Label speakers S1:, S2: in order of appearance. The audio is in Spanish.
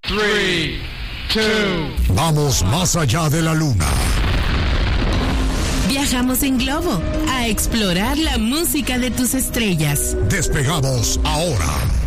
S1: 3, 2.
S2: Vamos más allá de la luna.
S3: Viajamos en globo a explorar la música de tus estrellas.
S2: Despegamos ahora.